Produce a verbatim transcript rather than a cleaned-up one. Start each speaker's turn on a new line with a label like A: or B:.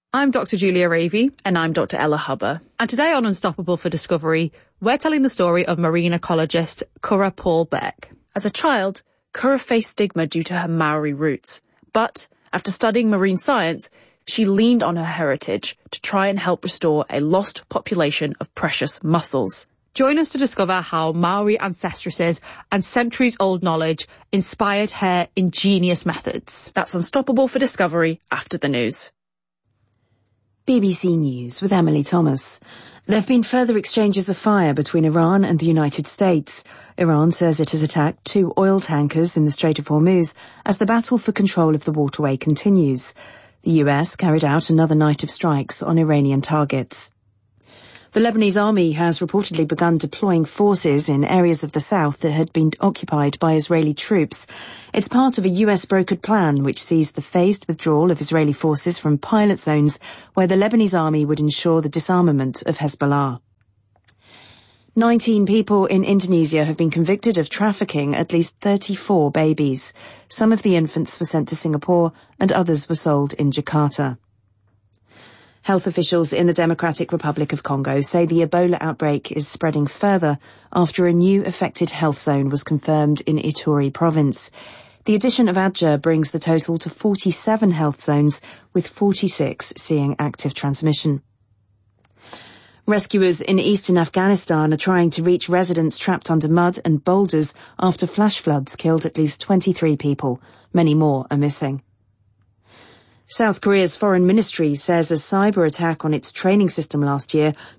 A: I'm Doctor Julia Ravey.
B: And I'm Doctor Ella Hubber.
A: And today on Unstoppable for Discovery, we're telling the story of marine ecologist Curragh Paul Beck.
B: As a child, Curragh faced stigma due to her Maori roots. But after studying marine science, she leaned on her heritage to try and help restore a lost population of precious mussels.
A: Join us to discover how Maori ancestresses and centuries-old knowledge inspired her ingenious methods.
B: That's Unstoppable for Discovery after the news.
C: B B C News with Emily Thomas. There have been further exchanges of fire between Iran and the United States. Iran says it has attacked two oil tankers in the Strait of Hormuz as the battle for control of the waterway continues. The U S carried out another night of strikes on Iranian targets. The Lebanese army has reportedly begun deploying forces in areas of the south that had been occupied by Israeli troops. It's part of a U S-brokered plan which sees the phased withdrawal of Israeli forces from pilot zones where the Lebanese army would ensure the disarmament of Hezbollah. Nineteen people in Indonesia have been convicted of trafficking at least thirty-four babies. Some of the infants were sent to Singapore and others were sold in Jakarta. Health officials in the Democratic Republic of Congo say the Ebola outbreak is spreading further after a new affected health zone was confirmed in Ituri province. The addition of Adja brings the total to forty-seven health zones, with forty-six seeing active transmission. Rescuers in eastern Afghanistan are trying to reach residents trapped under mud and boulders after flash floods killed at least twenty-three people. Many more are missing. South Korea's foreign ministry says a cyber attack on its training system last year